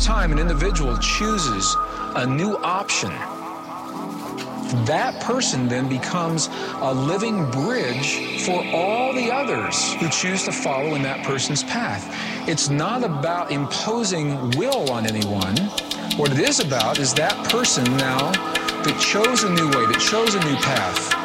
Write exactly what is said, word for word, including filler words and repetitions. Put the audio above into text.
time an individual chooses a new option, that person then becomes a living bridge for all the others who choose to follow in that person's path. It's not about imposing will on anyone. What it is about is that person now that chose a new way, that chose a new path,